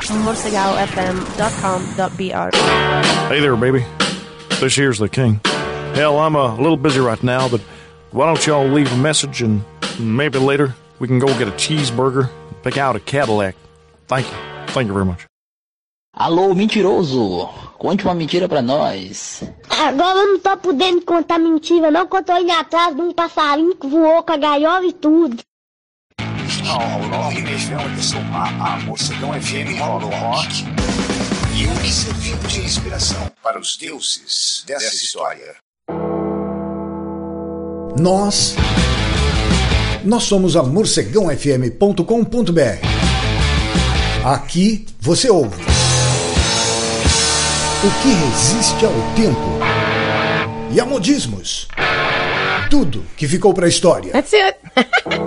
morcegaofm.com.br. Hey there, baby. This here's the king. Hell, I'm a little busy right now, but why don't y'all leave a message and maybe later we can go get a cheeseburger and pick out a Cadillac. Thank you. Thank you very much. Alô, mentiroso! Conte uma mentira pra nós. Agora eu não tô podendo contar mentira não, que eu tô indo atrás de um passarinho que voou com a gaiola e tudo. Nova região a Morcegão FM rola o rock e o que serviu de inspiração para os deuses dessa história. Nós somos a morcegãofm.com.br. Aqui você ouve o que resiste ao tempo e a modismos. Tudo que ficou pra história. That's it.